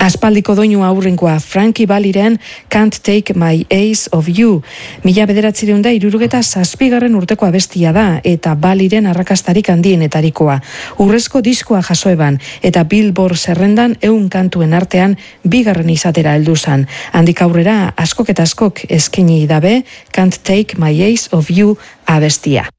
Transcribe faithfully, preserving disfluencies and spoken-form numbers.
Aspaldiko doinu aurrenkoa Frankie Valliren Can't Take My Eyes Off You. Mila bederatzireun da hirurogeta zazpigarren urteko abestia da eta Valliren arrakastarik handienetarikoa. Urrezko diskoa jaso eban eta Billboard zerrendan ehun kantuen artean bigarren izatera heldu zan. Handik aurrera askok eta askok eskaini dabe Can't Take My Eyes Off You abestia.